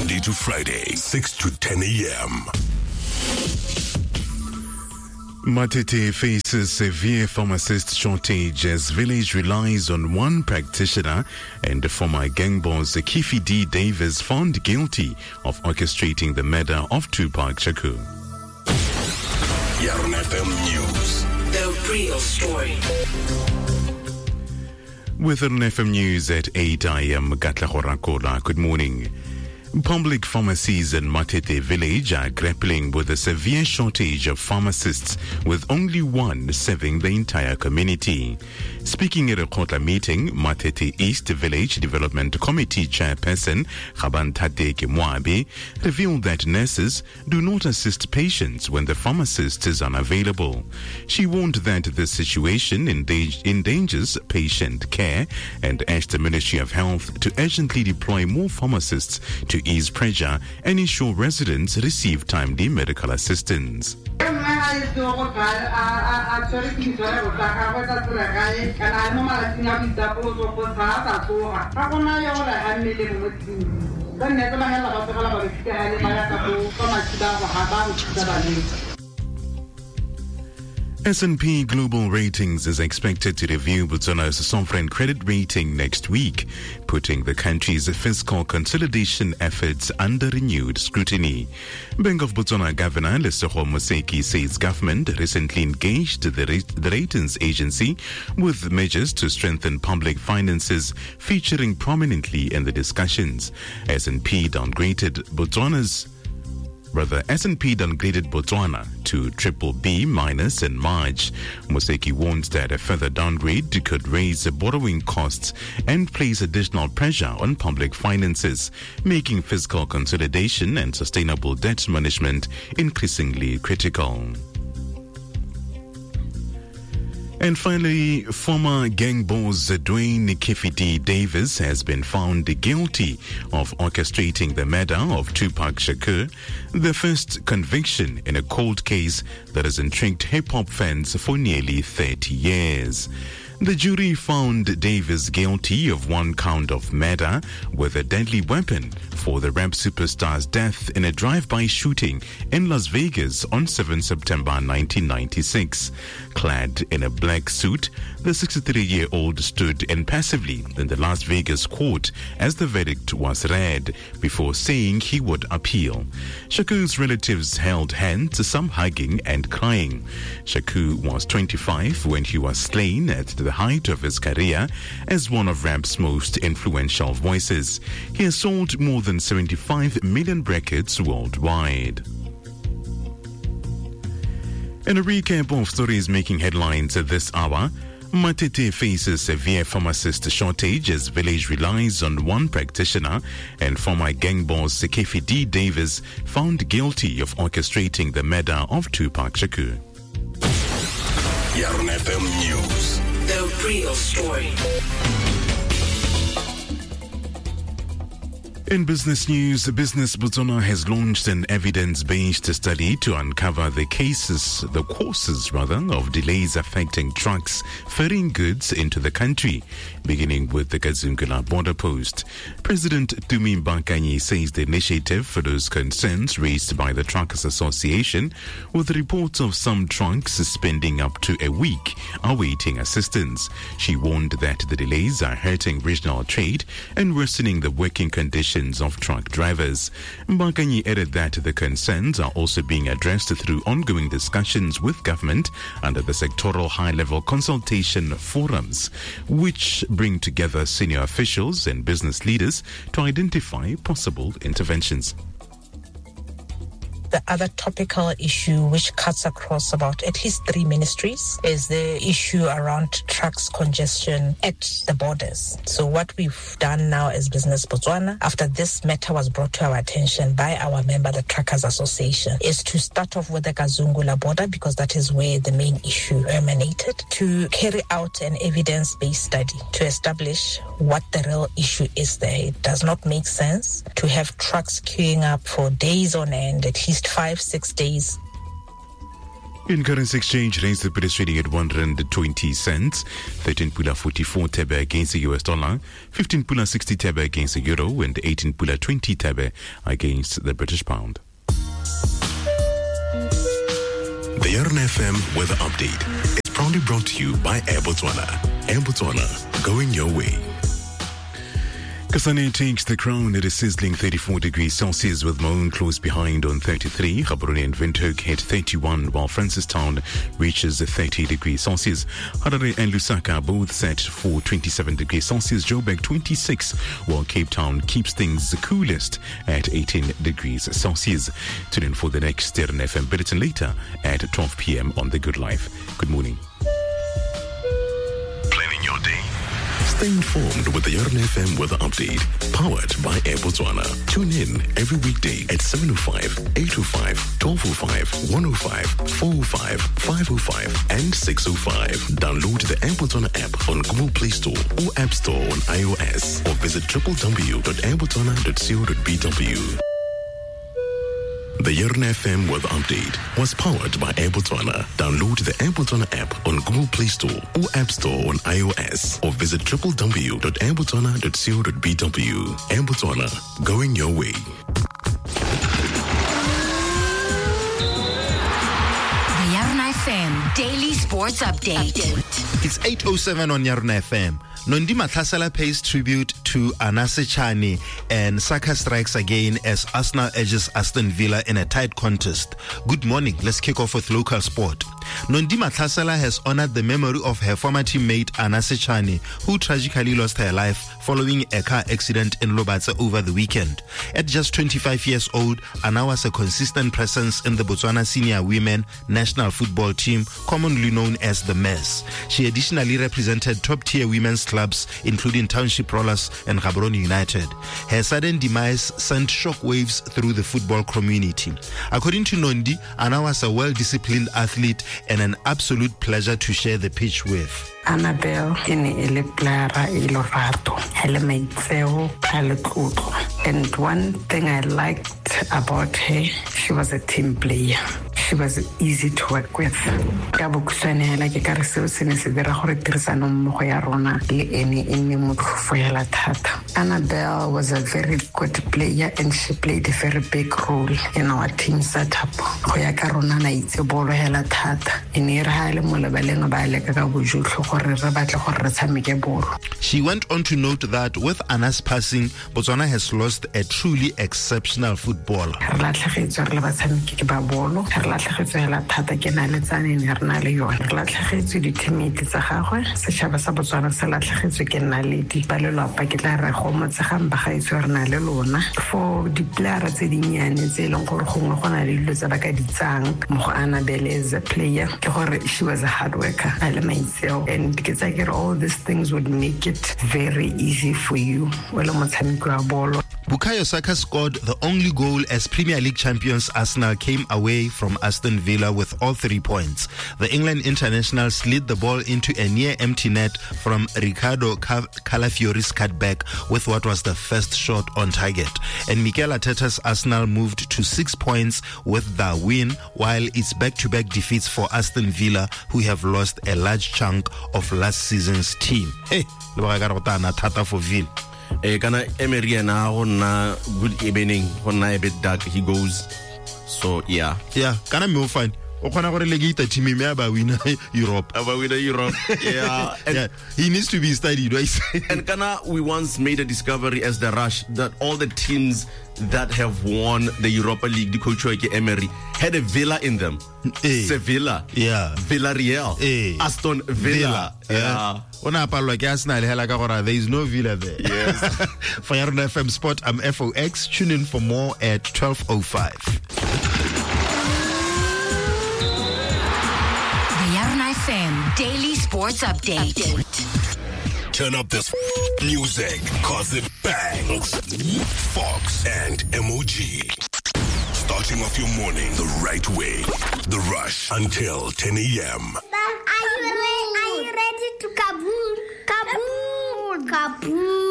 Monday to Friday, 6 to 10 a.m. Matete faces severe pharmacist shortage as village relies on one practitioner, and the former gang boss Keefe D. Davis found guilty of orchestrating the murder of Tupac Shakur. Yarn FM News. The real story. With Yarn FM News at 8, I am Gatla Horakola. Good morning. Public pharmacies in Matete village are grappling with a severe shortage of pharmacists, with only one serving the entire community. Speaking at a Kotla meeting, Matete East Village Development Committee Chairperson Khabantate Kimwabe revealed that nurses do not assist patients when the pharmacist is unavailable. She warned that the situation endangers patient care and asked the Ministry of Health to urgently deploy more pharmacists to ease pressure and ensure residents receive timely medical assistance. S&P Global Ratings is expected to review Botswana's sovereign credit rating next week, putting the country's fiscal consolidation efforts under renewed scrutiny. Bank of Botswana Governor Lesego Moseki says government recently engaged the ratings agency with measures to strengthen public finances, featuring prominently in the discussions. S&P downgraded Botswana to BBB- in March. Moseki warns that a further downgrade could raise borrowing costs and place additional pressure on public finances, making fiscal consolidation and sustainable debt management increasingly critical. And finally, former gang boss Dwayne Keefe D. Davis has been found guilty of orchestrating the murder of Tupac Shakur, the first conviction in a cold case that has intrigued hip-hop fans for nearly 30 years. The jury found Davis guilty of one count of murder with a deadly weapon for the rap superstar's death in a drive-by shooting in Las Vegas on 7 September 1996. Clad in a black suit, the 63-year-old stood impassively in the Las Vegas court as the verdict was read before saying he would appeal. Shakur's relatives held hands, some hugging and crying. Shakur was 25 when he was slain at the height of his career as one of rap's most influential voices. He has sold more than 75 million records worldwide. In a recap of stories making headlines at this hour, Matete faces severe pharmacist shortage as village relies on one practitioner, and former gang boss Keefe D. Davis found guilty of orchestrating the murder of Tupac Shakur. Yarn FM News. The real story. In business news, Business Botswana has launched an evidence-based study to uncover the causes of delays affecting trucks ferrying goods into the country, beginning with the Kazungula border post. President Tumi Mbakanyi says the initiative follows concerns raised by the Truckers Association, with reports of some trucks spending up to a week awaiting assistance. She warned that the delays are hurting regional trade and worsening the working conditions of truck drivers. Mbakanyi added that the concerns are also being addressed through ongoing discussions with government under the sectoral high-level consultation forums, which bring together senior officials and business leaders to identify possible interventions. The other topical issue which cuts across about at least 3 ministries is the issue around trucks congestion at the borders. So what we've done now as Business Botswana, after this matter was brought to our attention by our member, the Truckers Association, is to start off with the Kazungula border, because that is where the main issue emanated, to carry out an evidence-based study to establish what the real issue is there. It does not make sense to have trucks queuing up for days on end, at least 5-6 days. In currency exchange rates, the British is trading at 120 cents, 13 pula 44 tebe against the US dollar, 15 pula 60 tebe against the euro, and 18 pula 20 tebe against the British pound. The Yarn FM weather update is proudly brought to you by Air Botswana. Air Botswana, going your way. Kasane takes the crown at a sizzling 34 degrees Celsius, with Moan close behind on 33. Gaborone and Windhoek hit 31, while Francistown reaches 30 degrees Celsius. Harare and Lusaka both set for 27 degrees Celsius. Joburg 26, while Cape Town keeps things the coolest at 18 degrees Celsius. Tune in for the next Yarn FM bulletin later at 12 p.m. on The Good Life. Good morning. Planning your day. Stay informed with the Yarn FM weather update, powered by Air Botswana. Tune in every weekday at 7:05, 8:05, 12:05, 1:05, 4:05, 5:05, and 6:05. Download the Air Botswana app on Google Play Store or App Store on iOS, or visit www.airbotswana.co.bw. The Yarn FM weather update was powered by Air Botswana. Download the Air Botswana app on Google Play Store or App Store on iOS, or visit www.airbotswana.co.bw. Air Botswana, going your way. The Yarn FM Daily Sports Update. It's 8:07 on Yarn FM. Nondi Mathlasala pays tribute to Anase Chani, and Saka strikes again as Arsenal edges Aston Villa in a tight contest. Good morning. Let's kick off with local sport. Nondi Mathlasala has honored the memory of her former teammate Anase Chani, who tragically lost her life following a car accident in Lobatse over the weekend. At just 25 years old, Ana was a consistent presence in the Botswana senior women national football team, commonly known as the MES. She additionally represented top-tier women's clubs, including Township Rollers and Gaborone United. Her sudden demise sent shockwaves through the football community. According to Nondi, Ana was a well-disciplined athlete and an absolute pleasure to share the pitch with. Annabelle in ele plara ilo rato hele maitseo hele tlotlo. And one thing I liked about her, she was a team player. She was easy to work with. Ka bokusane hela ke ka re seo se ne se dira gore tirisano mmogo ya rona le ene motlhofo hela thata. Annabelle was a very good player, and she played a very big role in our team setup. Go ya ka rona na itse bolo hela thata. Ene re ha le molebaleng ba leka ka bojotlho gore re batle gore re tshameke bolo. She went on to note that with Ana's passing, Botswana has lost a truly exceptional footballer. Re latlhegetswe re le batshameki ke ba bolo. Re latlhegetswe hela thata ke na le tsane ne re na le yone. Re latlhegetswe di-teammate tsa gagwe. Setšhaba sa Botswana se latlhegetswe ke nnaledi ba lelapa ke tla re go motsegang ba gaetswe re na le lona. For di-playera tse dinnyane tse e leng gore gongwe go na le dilo tse ba ka di tsang mo go Annabelle as a player ke gore she was a hard worker a le maitseo, and ke tsa ke re all these things would make it very easy for you o le motshameki wa bolo. Bukayo Saka scored the only goal as Premier League champions Arsenal came away from Aston Villa with all 3 points. The England international slid the ball into a near-empty net from Ricardo Calafiori's cutback with what was the first shot on target. And Mikel Arteta's Arsenal moved to 6 points with the win, while it's back-to-back defeats for Aston Villa, who have lost a large chunk of last season's team. Hey, thata for Villa. Kana Emery na hona good evening hona a bit dark he goes, so yeah kana me o fine o khona gore le gita team me aba wina Europe yeah, and yeah, he needs to be studied, right? And kana we once made a discovery as the Rush that all the teams that have won the Europa League, the coach Emery, had a Villa in them. Sevilla, Villarreal, Aston Villa. There is no Villa there. Yes. For Yarn FM Sport, I'm FOX. Tune in for more at 12:05. The Yarn FM Daily Sports Update. Turn up this music, cause it bangs. Fox and MOG. Starting off your morning the right way. The Rush until 10 a.m. Are you ready to kaboom? Kaboom! Kaboom!